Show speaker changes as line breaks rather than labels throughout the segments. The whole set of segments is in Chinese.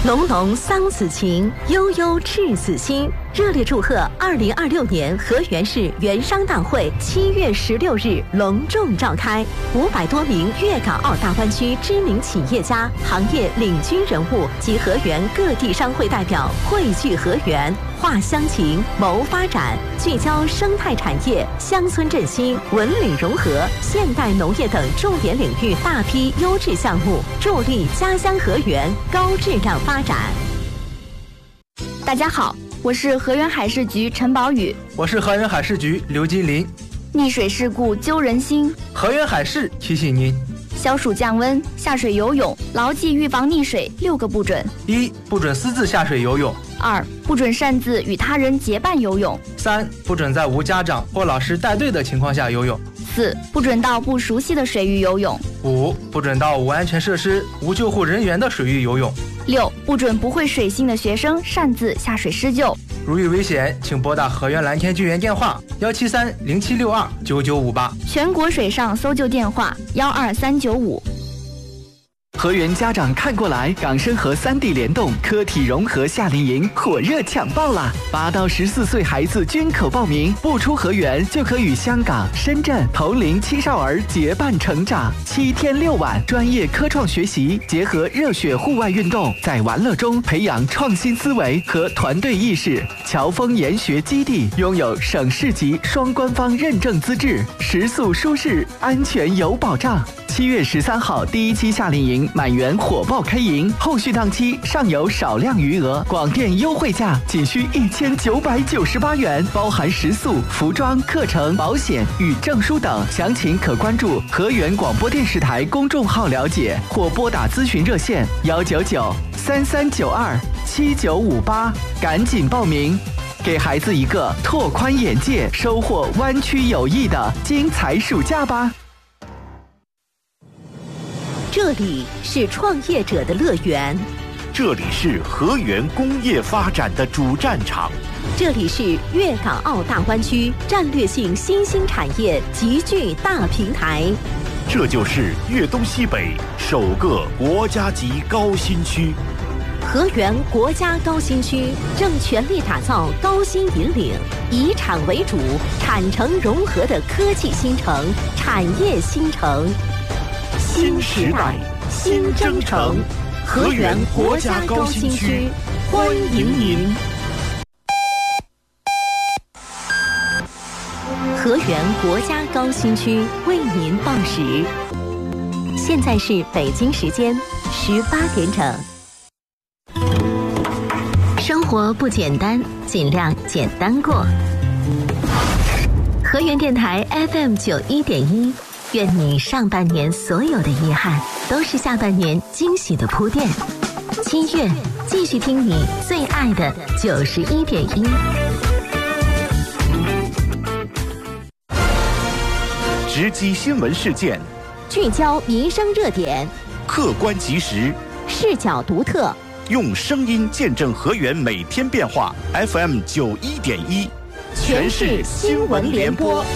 浓浓桑梓情，悠悠赤子心。热烈祝贺2026年河源市原商大会7月16日隆重召开，500多名粤港澳大湾区知名企业家、行业领军人物及河源各地商会代表汇聚河源，话乡情，谋发展，聚焦生态产业、乡村振兴、文旅融合、现代农业等重点领域大批优质项目，助力家乡河源高质量发展。
大家好，我是河源海事局陈宝宇。
我是河源海事局刘金林。
溺水事故揪人心，
河源海事提醒您：
消暑降温，下水游泳，牢记预防溺水6个不准。
1. 不准私自下水游泳。
2. 不准擅自与他人结伴游泳。
3. 不准在无家长或老师带队的情况下游泳。
4. 不准到不熟悉的水域游泳。
5. 不准到无安全设施、无救护人员的水域游泳。
6. 不准不会水性的学生擅自下水施救。
如遇危险，请拨打河源蓝天救援电话17307629958，
全国水上搜救电话12395。
河源家长看过来，港深河3地联动科体融合夏令营火热抢报啦！8到14岁孩子均可报名，不出河源就可与香港、深圳同龄青少儿结伴成长。7天6晚，专业科创学习结合热血户外运动，在玩乐中培养创新思维和团队意识。侨丰研学基地拥有省市级双官方认证资质，食宿舒适，安全有保障。7月13号第1期夏令营满员火爆开营，后续档期尚有少量余额，广电优惠价仅需1998元，包含食宿、服装、课程、保险与证书等。详情可关注河源广播电视台公众号了解，或拨打咨询热线199-3392-7958，赶紧报名，给孩子一个拓宽眼界、收获湾区友谊的精彩暑假吧。
这里是创业者的乐园，
这里是河源工业发展的主战场，
这里是粤港澳大湾区战略性新兴产业集聚大平台，
这就是粤东西北首个国家级高新区。
河源国家高新区正全力打造高新引领、以产为主、产城融合的科技新城、产业新城。
新时代，新征程，河源国家高新区，欢迎您！
河源国家高新区为您报时，现在是北京时间18点整。生活不简单，尽量简单过。河源电台 FM91.1。愿你上半年所有的遗憾，都是下半年惊喜的铺垫。7月，继续听你最爱的91.1。
直击新闻事件，
聚焦民生热点，
客观及时，
视角独特，
用声音见证河源每天变化。FM91.1，
全市新闻联播。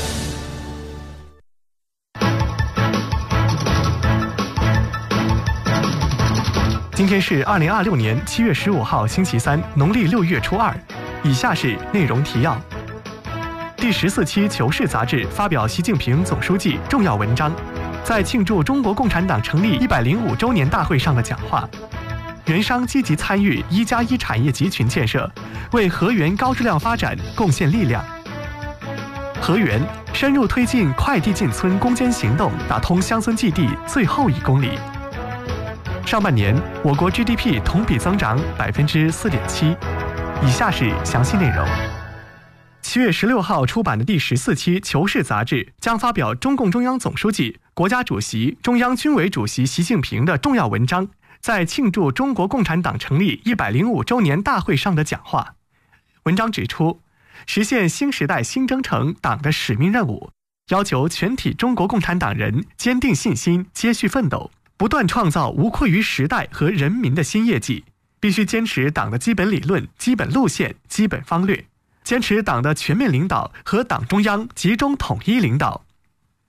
今天是2026年7月15号星期三，农历6月初2。以下是内容提要：第14期《求是》杂志发表习近平总书记重要文章，在庆祝中国共产党成立105周年大会上的讲话。原商积极参与1+1产业集群建设，为河源高质量发展贡献力量。河源深入推进快递进村攻坚行动，打通乡村基地最后1公里。上半年，我国 GDP 同比增长4.7%。以下是详细内容。7月16号出版的第14期《求是》杂志将发表中共中央总书记、国家主席、中央军委主席习近平的重要文章，在庆祝中国共产党成立105周年大会上的讲话。文章指出，实现新时代新征程党的使命任务，要求全体中国共产党人坚定信心，接续奋斗，不断创造无愧于时代和人民的新业绩。必须坚持党的基本理论、基本路线、基本方略，坚持党的全面领导和党中央集中统一领导。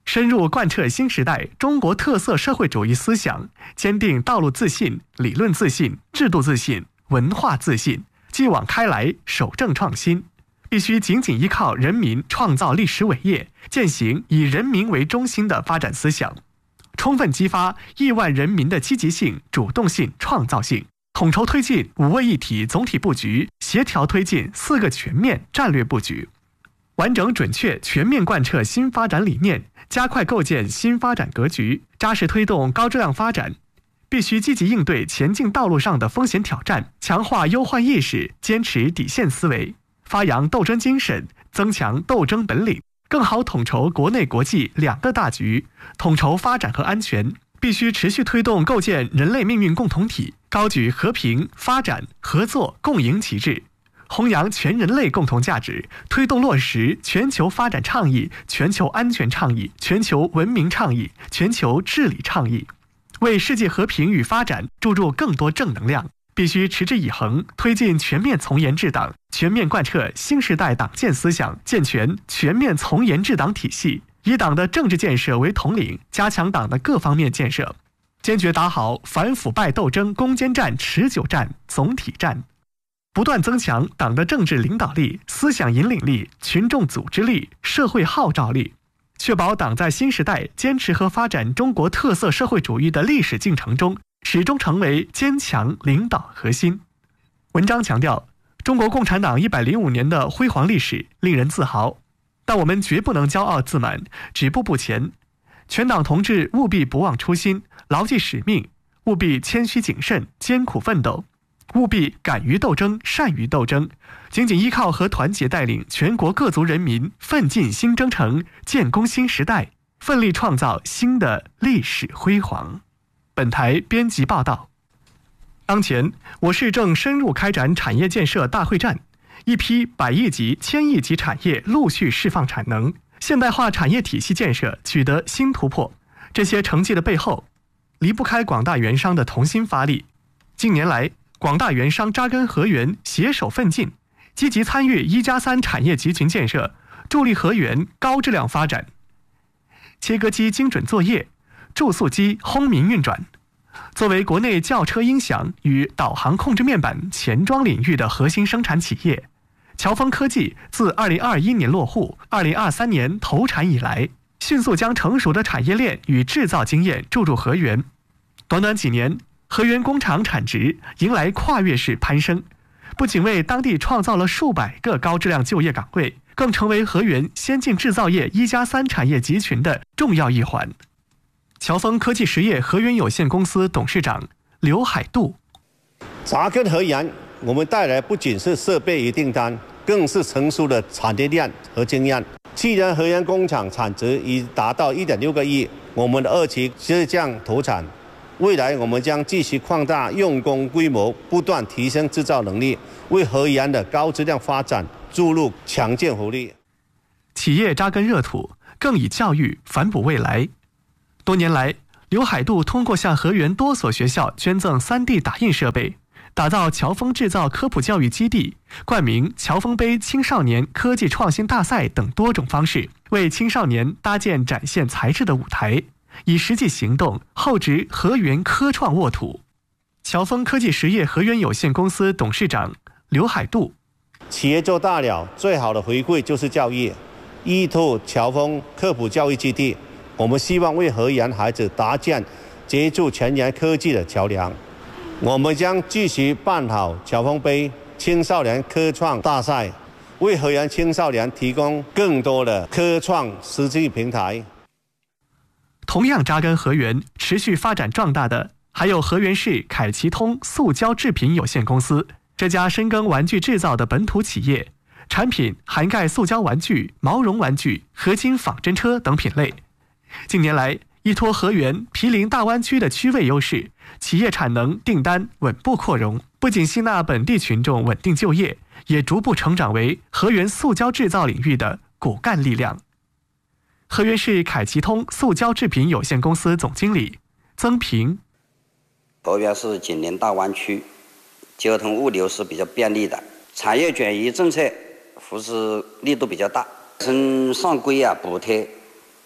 深入贯彻新时代中国特色社会主义思想，坚定道路自信、理论自信、制度自信、文化自信，继往开来，守正创新。必须紧紧依靠人民创造历史伟业，践行以人民为中心的发展思想，充分激发亿万人民的积极性、主动性、创造性，统筹推进5位一体总体布局，协调推进4个全面战略布局，完整准确全面贯彻新发展理念，加快构建新发展格局，扎实推动高质量发展。必须积极应对前进道路上的风险挑战，强化忧患意识，坚持底线思维，发扬斗争精神，增强斗争本领，更好统筹国内国际2个大局，统筹发展和安全。必须持续推动构建人类命运共同体，高举和平、发展、合作、共赢旗帜，弘扬全人类共同价值，推动落实全球发展倡议、全球安全倡议、全球文明倡议、全球治理倡议，为世界和平与发展注入更多正能量。必须持之以恒，推进全面从严治党，全面贯彻新时代党建思想，健全全面从严治党体系，以党的政治建设为统领，加强党的各方面建设，坚决打好反腐败斗争攻坚战、持久战、总体战，不断增强党的政治领导力、思想引领力、群众组织力、社会号召力，确保党在新时代坚持和发展中国特色社会主义的历史进程中，始终成为坚强领导核心。文章强调，中国共产党105年的辉煌历史令人自豪，但我们绝不能骄傲自满、止步不前。全党同志务必不忘初心，牢记使命，务必谦虚谨慎、艰苦奋斗，务必敢于斗争、善于斗争，紧紧依靠和团结带领全国各族人民奋进新征程，建功新时代，奋力创造新的历史辉煌。本台编辑报道。当前，我市正深入开展产业建设大会战，一批100亿级、1000亿级产业陆续释放产能，现代化产业体系建设取得新突破。这些成绩的背后，离不开广大原商的同心发力。近年来，广大原商扎根河源，携手奋进，积极参与1+3产业集群建设，助力河源高质量发展。切割机精准作业，注塑机轰鸣运转。作为国内轿车音响与导航控制面板前装领域的核心生产企业，乔峰科技自2021年落户，2023年投产以来，迅速将成熟的产业链与制造经验注入河源。短短几年，河源工厂产值迎来跨越式攀升，不仅为当地创造了数百个高质量就业岗位，更成为河源先进制造业1+3产业集群的重要一环。乔峰科技实业河源有限公司董事长刘海渡：
扎根河源，我们带来不仅是设备与订单，更是成熟的产业链和经验。去年河源工厂产值已达到1.6个亿，我们的2期即将投产。未来我们将继续扩大用工规模，不断提升制造能力，为河源的高质量发展注入强劲活力。
企业扎根热土，更以教育反哺未来。多年来，刘海渡通过向河源多所学校捐赠3D 打印设备，打造乔峰制造科普教育基地，冠名乔峰杯青少年科技创新大赛等多种方式，为青少年搭建展现才智的舞台，以实际行动厚植河源科创沃土。乔峰科技实业河源有限公司董事长刘海渡：
企业做大了，最好的回馈就是教育。依托乔峰科普教育基地，我们希望为河源孩子搭建接触前沿科技的桥梁。我们将继续办好乔峰杯青少年科创大赛，为河源青少年提供更多的科创实际平台。
同样扎根河源、持续发展壮大的，还有河源市凯奇通塑胶制品有限公司。这家深耕玩具制造的本土企业，产品涵盖塑胶玩具、毛绒玩具、合金仿真车等品类。近年来，依托河源毗邻大湾区的区位优势，企业产能订单稳步扩容，不仅吸纳本地群众稳定就业，也逐步成长为河源塑胶制造领域的骨干力量。河源市凯奇通塑胶制品有限公司总经理曾平：
河源是紧邻大湾区，交通物流是比较便利的，产业转移政策扶持力度比较大，从上规补贴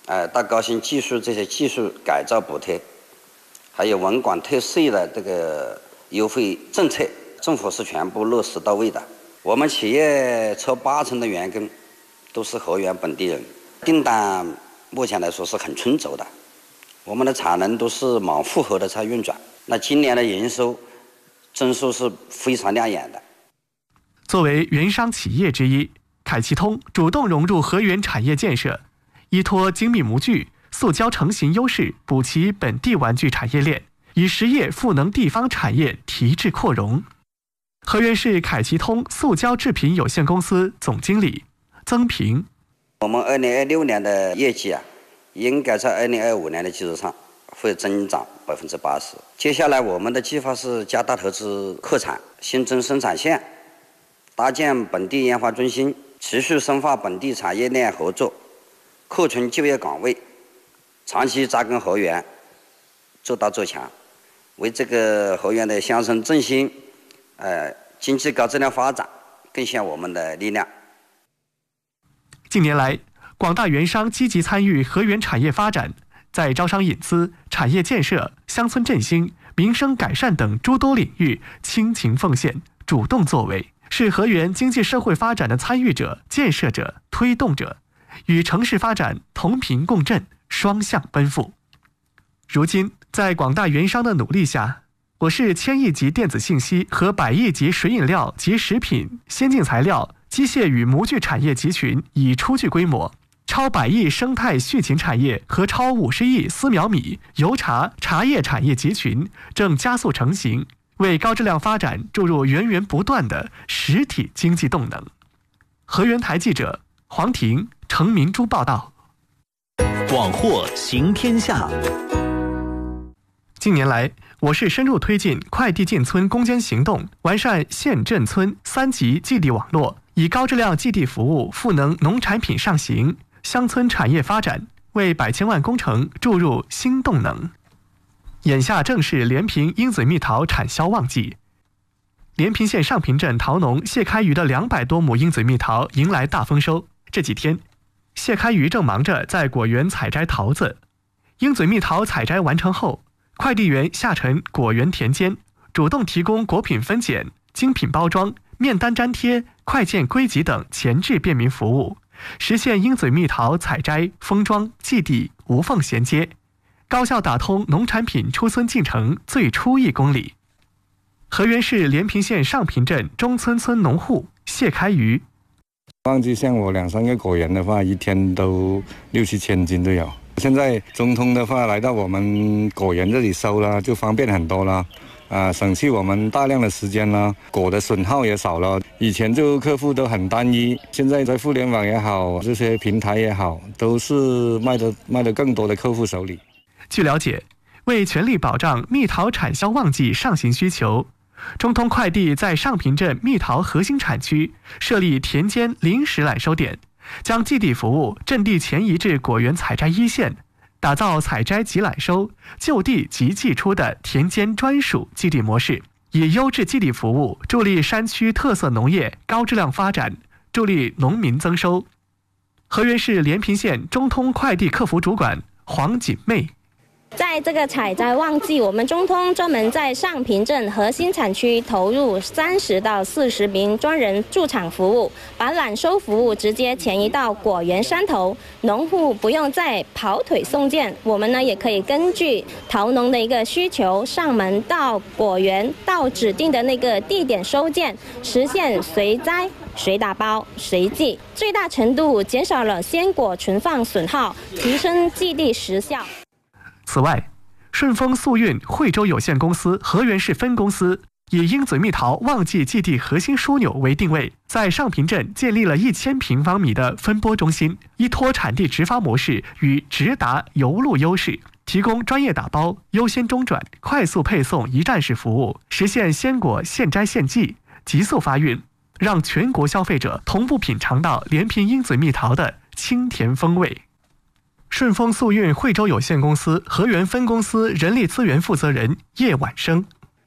大高新技术这些技术改造补贴，还有文管退税的这个优惠政策，政府是全部落实到位的。我们企业超80%的员工都是河源本地人，订单目前来说是很充足的，我们的产能都是满负荷的在运转。那今年的营收增速是非常亮眼的。
作为原商企业之一，凯奇通主动融入河源产业建设，依托精密模具、塑胶成型优势，补齐本地玩具产业链，以实业赋能地方产业提质扩容。河源市凯奇通塑胶制品有限公司总经理曾平：
我们2026年的业绩应该在2025年的基础上会增长80%。接下来我们的计划是加大投资扩产，新增生产线，搭建本地研发中心，持续深化本地产业链合作，扩充就业岗位，长期扎根河源，做大做强，为这个河源的乡村振兴、经济高质量发展贡献我们的力量。
近年来，广大原商积极参与河源产业发展，在招商引资、产业建设、乡村振兴、民生改善等诸多领域倾情奉献、主动作为，是河源经济社会发展的参与者、建设者、推动者，与城市发展同频共振、双向奔赴。如今，在广大原商的努力下，我市1000亿级电子信息和100亿级水饮料及食品、先进材料、机械与模具产业集群已初具规模，超100亿生态畜禽产业和超50亿丝苗米、油茶、茶叶产业集群正加速成型，为高质量发展注入源源不断的实体经济动能。河源台记者黄婷、程明珠报道。
广获行天下。
近年来，我市深入推进快递进村攻坚行动，完善县镇村3级寄递网络，以高质量寄递服务赋能农产品上行、乡村产业发展，为百千万工程注入新动能。眼下正是连平鹰嘴蜜桃产销旺季，连平县上平镇桃农谢开渔的200多亩鹰嘴蜜桃迎来大丰收。这几天，谢开渔正忙着在果园采摘桃子。鹰嘴蜜桃采摘完成后，快递员下沉果园田间，主动提供果品分拣、精品包装、面单粘贴、快件归集等前置便民服务，实现鹰嘴蜜桃采摘、封装、寄递无缝衔接，高效打通农产品出村进程最初1公里。河源市连平县上平镇中村村农户谢开渔：
旺季像我2-3个果园的话，一天都6-7千斤都有。现在中通的话来到我们果园这里收了，就方便很多了，省去我们大量的时间了，果的损耗也少了。以前就客户都很单一，现在在互联网也好，这些平台也好，都是卖得更多的客户手里。
据了解，为全力保障蜜桃产销旺季上行需求，中通快递在上平镇蜜桃核心产区设立田间临时揽收点，将寄递服务阵地前移至果园采摘一线，打造采摘即揽收、就地即寄出的田间专属寄递模式，以优质寄递服务助力山区特色农业高质量发展，助力农民增收。河源市连平县中通快递客服主管黄锦妹：
在这个采摘旺季，我们中通专门在上平镇核心产区投入30到40名专人驻场服务，把揽收服务直接前移到果园山头，农户不用再跑腿送件，我们呢也可以根据桃农的一个需求，上门到果园到指定的那个地点收件，实现随摘、随打包、随寄，最大程度减少了鲜果存放损耗，提升寄递时效。
此外，顺丰速运惠州有限公司河源市分公司以鹰嘴蜜桃旺季寄递核心枢纽为定位，在上平镇建立了1000平方米的分拨中心，依托产地直发模式与直达邮路优势，提供专业打包、优先中转、快速配送一站式服务，实现鲜果现摘现寄、急速发运，让全国消费者同步品尝到连平鹰嘴蜜桃的清甜风味。顺丰速运惠州有限公司河源分公司人力资源负责人叶婉生：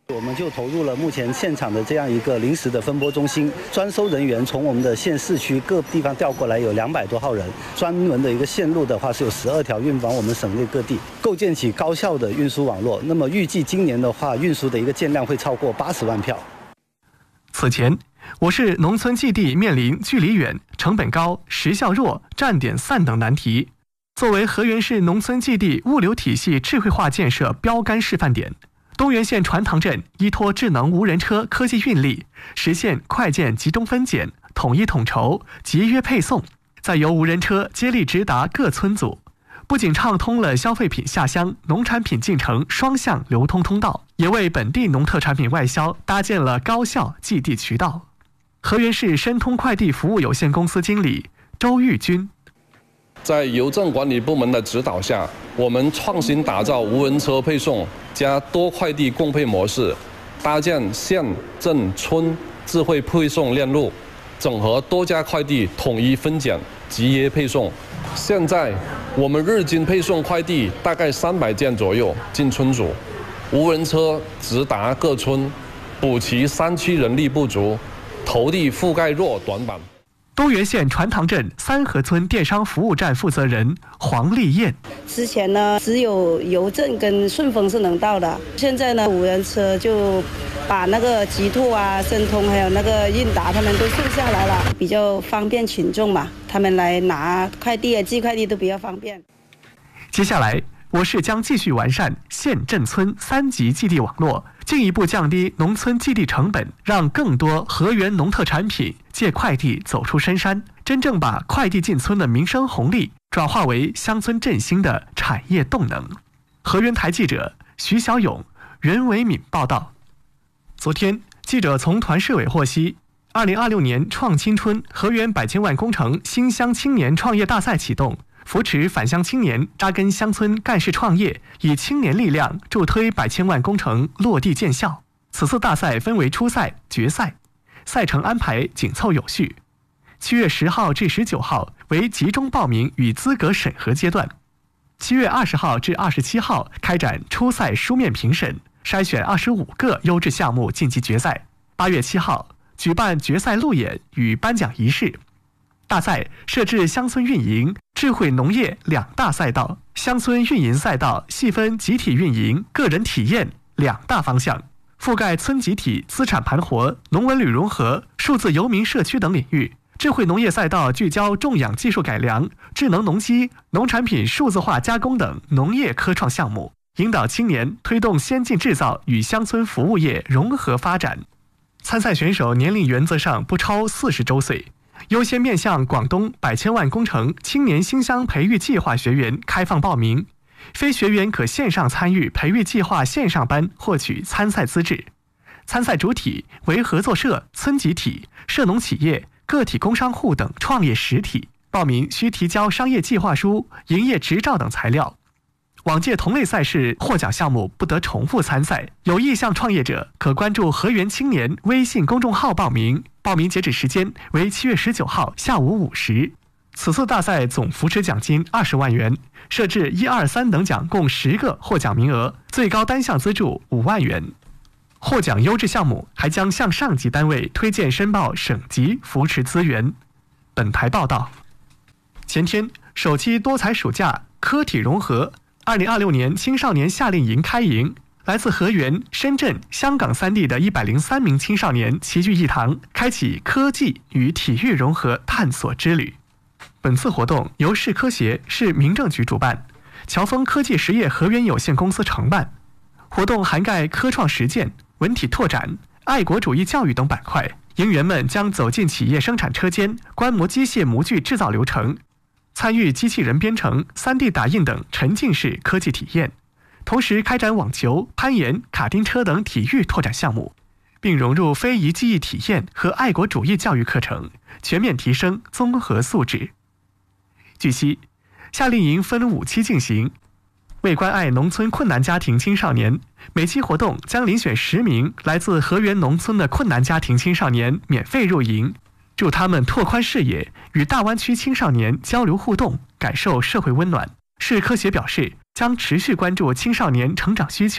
我们就投入了目前现场的这样一个临时的分拨中心，专收人员从我们的县市区各地方调过来，有200多号人。专门的一个线路的话是有12条运往我们省内各地，构建起高效的运输网络。那么预计今年的话，运输的一个件量会超过80万票。
此前，我市农村基地面临距离远、成本高、时效弱、站点散等难题。作为河源市农村基地物流体系智慧化建设标杆示范点，东源县船塘镇依托智能无人车科技运力，实现快件集中分拣、统一统筹、节约配送，再由无人车接力直达各村组，不仅畅通了消费品下乡、农产品进城双向流通通道，也为本地农特产品外销搭建了高效寄递渠道。河源市申通快递服务有限公司经理周玉军。
在邮政管理部门的指导下，我们创新打造无人车配送加多快递共配模式，搭建县镇村智慧配送链路，整合多家快递统一分拣、集约配送。现在我们日均配送快递大概300件左右进村组，无人车直达各村，补齐山区人力不足、投递覆盖弱短板。
东源县船塘镇三河村电商服务站负责人黄丽燕：
之前呢，只有邮政跟顺丰是能到的，现在呢，无人车就把那个极兔啊、申通还有那个韵达他们都送下来了，比较方便群众嘛，他们来拿快递啊、寄快递都比较方便。
接下来，我市将继续完善县镇村3级寄递网络，进一步降低农村寄递成本，让更多河源农特产品借快递走出深山，真正把快递进村的民生红利转化为乡村振兴的产业动能。河源台记者徐小勇、袁维敏报道。昨天，记者从团市委获悉，2026年创青春河源100千万工程新乡青年创业大赛启动，扶持返乡青年扎根乡村干事创业，以青年力量助推100千万工程落地见效。此次大赛分为初赛、决赛，赛程安排紧凑有序。7月10号至19号为集中报名与资格审核阶段，7月20号至27号开展初赛书面评审，筛选25个优质项目晋级决赛。8月7号举办决赛路演与颁奖仪式。大赛设置乡村运营、智慧农业2大赛道，乡村运营赛道细分集体运营、个人体验2大方向，覆盖村集体资产盘活、农文旅融合、数字游民社区等领域。智慧农业赛道聚焦种养技术改良、智能农机、农产品数字化加工等农业科创项目，引导青年推动先进制造与乡村服务业融合发展。参赛选手年龄原则上不超40周岁，优先面向广东100千万工程青年新乡培育计划学员开放报名，非学员可线上参与培育计划线上班获取参赛资质。参赛主体为合作社、村集体、社农企业、个体工商户等创业实体，报名需提交商业计划书、营业执照等材料。往届同类赛事获奖项目不得重复参赛，有意向创业者可关注河源青年微信公众号报名，报名截止时间为7月19号下午5时。此次大赛总扶持奖金20万元，设置1、2、3等奖共10个获奖名额，最高单项资助5万元。获奖优质项目还将向上级单位推荐申报省级扶持资源。本台报道。前天，首期多才暑假科体融合2026年青少年夏令营开营，来自河源、深圳、香港3地的103名青少年齐聚一堂，开启科技与体育融合探索之旅。本次活动由市科协、市民政局主办，侨丰科技实业河源有限公司承办。活动涵盖科创实践、文体拓展、爱国主义教育等板块，营员们将走进企业生产车间，观摩机械模具制造流程，参与机器人编程、3D 打印等沉浸式科技体验，同时开展网球、攀岩、卡丁车等体育拓展项目，并融入非遗技艺体验和爱国主义教育课程，全面提升综合素质。据悉，夏令营分5期进行，为关爱农村困难家庭青少年，每期活动将遴选10名来自河源农村的困难家庭青少年免费入营，助他们拓宽视野，与大湾区青少年交流互动，感受社会温暖。市科协表示，将持续关注青少年成长需求，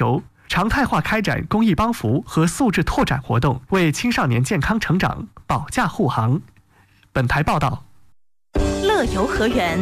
常态化开展公益帮扶和素质拓展活动，为青少年健康成长保驾护航。本台报道。
乐游河源。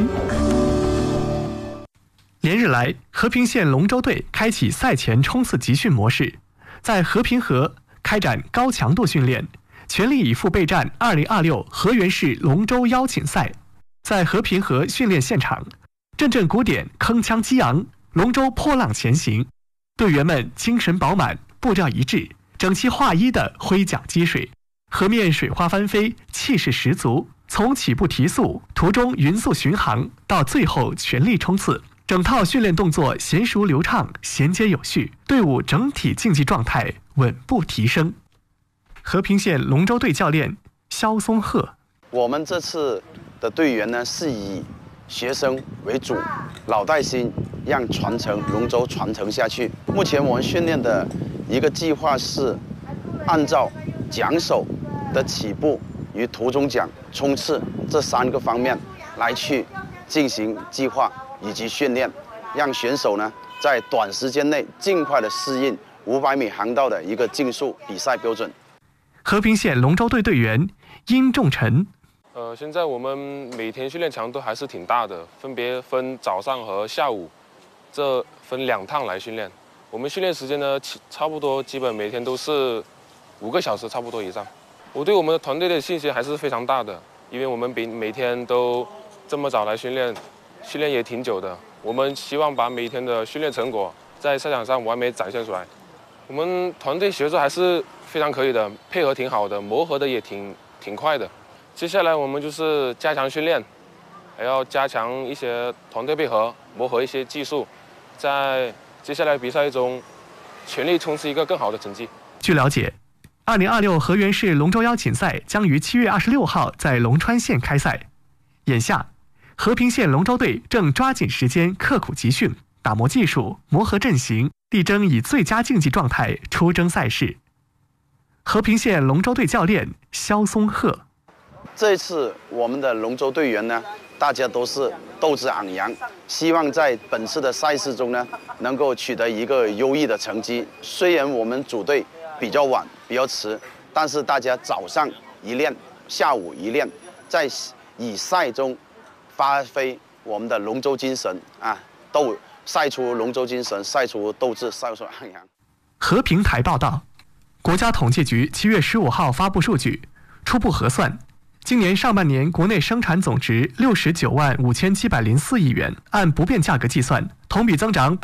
连日来，和平县龙舟队开启赛前冲刺集训模式，在和平河开展高强度训练，全力以赴备战2026河源市龙舟邀请赛。在和平河训练现场，阵阵鼓点铿锵激昂，龙舟破浪前行，队员们精神饱满，步调一致，整齐划一地挥桨击水，河面水花翻飞，气势十足。从起步提速，途中匀速巡航，到最后全力冲刺，整套训练动作娴熟流畅，衔接有序，队伍整体竞技状态稳步提升。和平县龙舟队教练肖松鹤：
我们这次的队员呢，是以学生为主，老带新，让传承龙舟传承下去。目前我们训练的一个计划是按照桨手的起步与途中桨冲刺这3个方面来去进行计划以及训练，让选手呢在短时间内尽快的适应500米航道的一个竞速比赛标准。
和平县龙舟队队员殷仲晨：
现在我们每天训练强度还是挺大的，分别分早上和下午，这分2趟来训练。我们训练时间呢，差不多基本每天都是5个小时，差不多以上。我对我们的团队的信心还是非常大的，因为我们每天都这么早来训练，训练也挺久的。我们希望把每天的训练成果在赛场上完美展现出来。我们团队协作还是非常可以的，配合挺好的，磨合的也挺快的。接下来我们就是加强训练，还要加强一些团队配合，磨合一些技术，在接下来比赛中全力冲刺一个更好的成绩。
据了解，2026河源市龙舟邀请赛将于7月26号在龙川县开赛。眼下，和平县龙舟队正抓紧时间刻苦集训，打磨技术，磨合阵型，力争以最佳竞技状态出征赛事。和平县龙舟队教练肖松鹤：
这一次我们的龙舟队员呢，大家都是斗志昂扬，希望在本次的赛事中呢，能够取得一个优异的成绩。虽然我们组队比较晚，比较迟，但是大家早上一练，下午一练，在以赛中发挥我们的龙舟精神啊，赛出龙舟精神，赛出斗志，赛出昂扬。
和平台报道，国家统计局7月15号发布数据，初步核算，今年上半年国内生产总值69万5704亿元，按不变价格计算，同比增长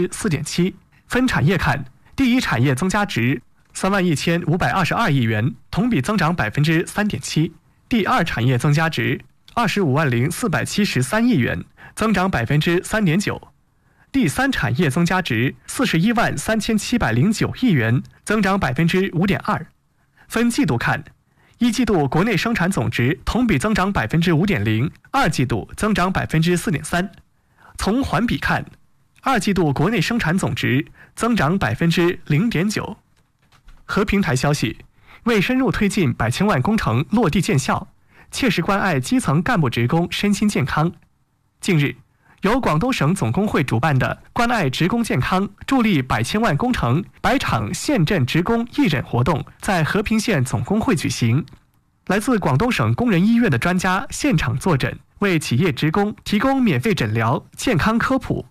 4.7%。分产业看，第一产业增加值31522亿元，同比增长3.7%；第二产业增加值250473亿元，增长3.9%；第三产业增加值413709亿元，增长5.2%。分季度看，一季度国内生产总值同比增长5.0%，二季度增长4.3%。从环比看，二季度国内生产总值增长0.9%。和平台消息，为深入推进100千万工程落地见效，切实关爱基层干部职工身心健康，近日，由广东省总工会主办的关爱职工健康、助力100千万工程100场县镇职工义诊活动在和平县总工会举行。来自广东省工人医院的专家现场坐诊，为企业职工提供免费诊疗、健康科普、